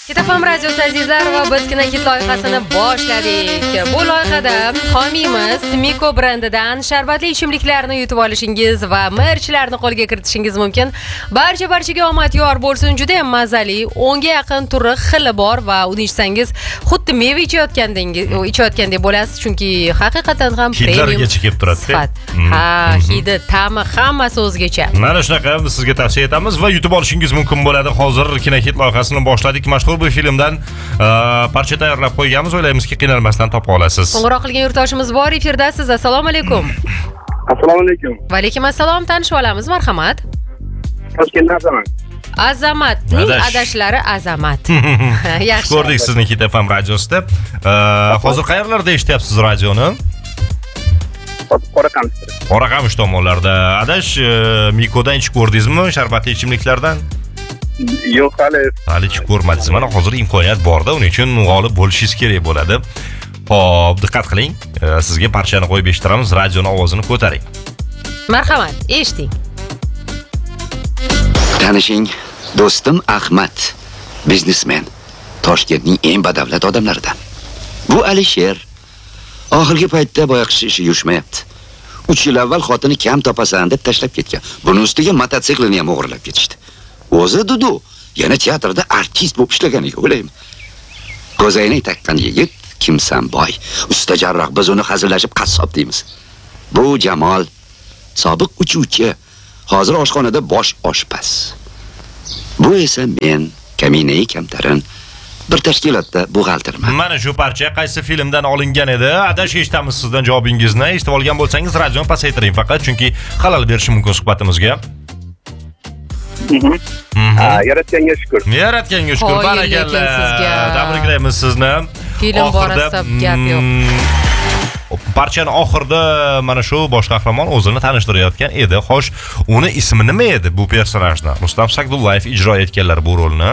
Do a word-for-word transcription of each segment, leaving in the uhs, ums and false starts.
Kitafam radiosi azizlar va biz Kinokit loyihasini boshladik. Bu loyihada homiymiz Miko brendidan sharbatli ichimliklarni yutib olishingiz va merchlarni qo'lga kiritishingiz mumkin. Barcha barchaga omad yor bo'lsin. Juda ham mazali, o'nga yaqin turi xili bor va uni ichsangiz xuddi meva ichayotgandek ichayotgandek bo'lasiz, chunki haqiqatan ham premium hidlargacha kelib turadi. Ha, hidi, ta'mi hammasi o'zgacha. Mana shunaqa sizga tavsiya etamiz va yutib olishingiz mumkin bo'ladi. Hozir Kinokit loyihasini boshladik. Mashhur bu filmdan parcha tayyorlab qo'yganmiz. O'ylaymizki, qiynalmasdan topa olasiz. Qo'ng'iroq qilgan yurtdoshimiz bor efirdasiz. Assalomu alaykum. Assalomu alaykum. Va alaykum assalom. Tanishib olamiz, marhamat. Toshkentdan Azamat. Azamatning adashlari Azamat. Yaxshi. Ko'rdik sizni Kitafam radiosida. Hozir qayerlarda eshityapsiz radioni? Qoraqamish. Qoraqamish tomonlarda. Adash Mikodan ichib ko'rdingizmi sharbatli ichimliklardan? Yo'q, hali. Hali ichib ko'rmadingiz. Mana hozir imkoniyat bor-da, uning uchun g'olib bo'lishingiz kerak bo'ladi. Xo'p, diqqat qiling. Sizga parchani qo'yib eshittiramiz, radioni ovozini ko'taring. Marhamat, eshiting. Tanishing, do'stim Ahmad, biznesmen, Toshkentning eng badavlat odamlaridan. Bu Alisher. Oxirgi paytda boyaqish ishi yurishmayapti. uch yil avval xotini kam topasan deb tashlab ketgan. Buni ustiga mototsiklini ham o'g'irlab ketishdi. O'zi Dudu yana teatrda artist bo'lib ishlaganiga o'ylayman. Ko'zoynak taqqan yigit Kimsanboy, usta jarroh, biz uni hazillashib qassob deymiz. Bu Jamol, sobiq uchuvchi, hozir oshxonada bosh oshpaz. Bu esa men, Kaminai Kamtarin, bir tashkilotda buxgalterman. Mana shu parcha qaysi filmdan olingan edi? Adash eshitamiz sizdan javobingizni. Eshitib olgan bo'lsangiz radioni pasaytiring faqat, chunki xalal berishi mumkin suhbatimizga. Ha, yaratganga shukr. Yaratganga shukr. Barakalla. Tabriklaymiz sizni. Film borasida gap yo'q. Parchani oxirida mana shu bosh qahramon o'zini tanishtirayotgan edi. Xo'sh, uni ismi nima edi bu personajni? Rustam Sagdullayev ijro etganlar bu rolni.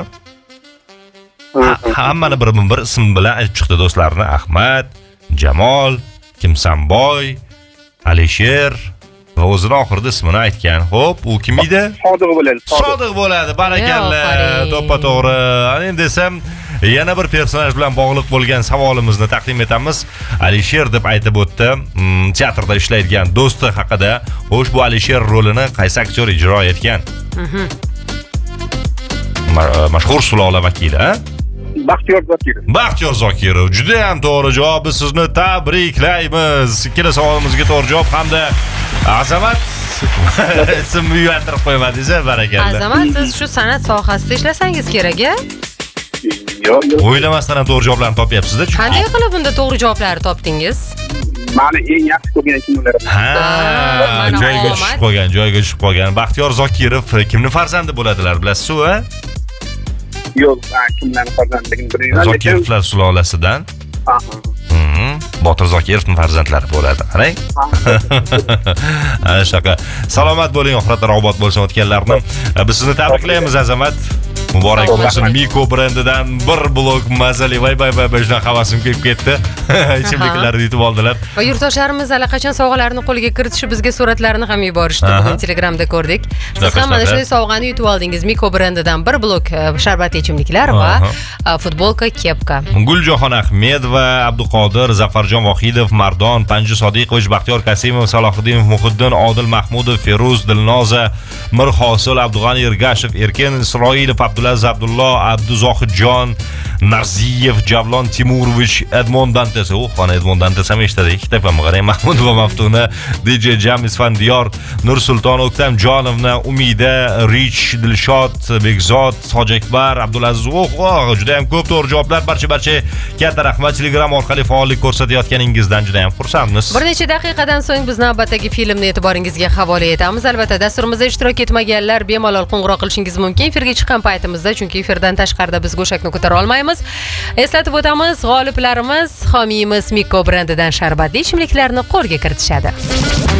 Hammani bir-bir ism bilan aytib chiqdi do'stlarni. Ahmad, Jamol, Kimsanboy, Alisher va o'zini oxirida ismini aytgan. Xo'p, u kim edi? Sodiq bo'ladi. Sodiq bo'ladi. Barakalla. To'ppa-to'g'ri. Endi desam, yana bir personaj bilan bog'liq bo'lgan savolimizni taqdim etamiz. Alisher deb aytib o'tdi. Teatrda ishlaydigan do'sti haqida. Xo'sh, bu Alisher rolini qaysi aktyor ijro etgan? Mashhur sulola vakili, ha? Baxtiyor Zokirov. Baxtiyor Zokirov. Juda ham to'g'ri javob. Biz sizni tabriklaymiz. Ikkala savolimizga to'g'ri javob hamda Azamat ismni uylantirib qo'ymadingiz, barakalla. Azamat, siz shu san'at sohasida ishlasangiz kerak-a? Yo'q, yo'q. O'ylamasdan ham to'g'ri javoblarni topyapsiz-da. Qanday qilib bunda to'g'ri javoblarni topdingiz? Mani eng yaxshi ko'rgan kinolar. Ha, joyiga tushib qolgan, joyiga tushib qolgan. Baxtiyor Zokirov kimni farzandi bo'ladilar, bilasizmi, ha? Yo'q, kimlarning farzandligini bilmayman. Zokirovlar sulolasidan. Aha. Botir Zokirovning farzandlari bo'ladi. Qarang. Ana shunaqa. Salomat bo'ling, oxiratlar obod bo'lsin o'tganlarni. Biz sizni tabriklaymiz, Azamat. Muborak bo'lsin. Miko brendidan bir blok mazali vay vay vay vay shuna havasim kelib ketdi. Ichimliklarni yutib oldilar. Va yurtdoshlarimiz allaqachon sovg'alarni qo'lga kiritishib, bizga suratlarni ham yuborishdi. Bugun Telegramda ko'rdik. Siz ham mana shunday sovg'ani yutib oldingiz. Miko brendidan bir blok sharbatli ichimliklar va futbolka, kepka. Guljohon Ahmedova, Abduqodir, Zafarjon Vohidov, Mardon, Panji Sodiqovich, Baxtiyor Kasimov, Salohiddin Muhiddin, Odil Mahmudov, Feruz, Dilnoza, Mirhosil, Abdug'ani Ergashev, Erkin Isroilov, Abdulaziz Abdullo, Abduzohidjon, Narziyev, Javlon Timurovich, Edmond Dantes. U xona Edmond Dantes ham eshitadi. Ikkita ham qarang, Mahmud va Maftuna, D J Jamis Fandiyor, Nursulton O'ktamjonovna, Umida, Rich, Dilshod, Bekzod, Hojakbar, Abdulaziz. Oh, juda ham ko'p to'g'ri javoblar. Barcha-barcha katta rahmat. Telegram orqali faollik ko'rsatayotganingizdan juda ham xursandmiz. Bir necha daqiqadan so'ng biz navbatdagi filmni e'tiboringizga havola etamiz. Albatta, dasturimizda ishtirok etmaganlar bemalol qo'ng'iroq qilishingiz mumkin. Efirga chiqqan paytimizda, chunki efirdan tashqarida biz go'shakni ko'tara olmaymiz. Eslatib o'tamiz, g'oliblarimiz homiyimiz Miko brendidan sharbatli ichimliklarni qo'lga kiritishadi.